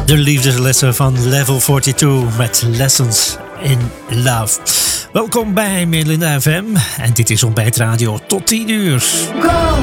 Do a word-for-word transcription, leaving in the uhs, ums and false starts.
De liefdeslessen van Level tweeënveertig met Lessons in Love. Welkom bij Melinda F M en dit is Ontbijt Radio tot tien uur. Go!